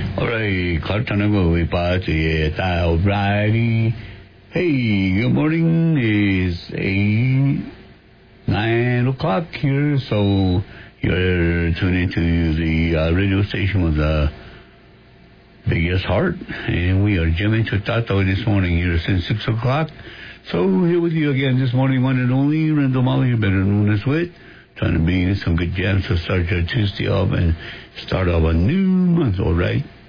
All right, Clark Tanago, we party at Alrighty. Hey, good morning. It's 9 o'clock here, so you're tuning into the radio station with the biggest heart, and we are jamming to Tato this morning here since 6 o'clock. So here with you again this morning, one and only Randall Molly, better known as Wit, trying to bring in some good jams to start your Tuesday off and start off a new month, all right?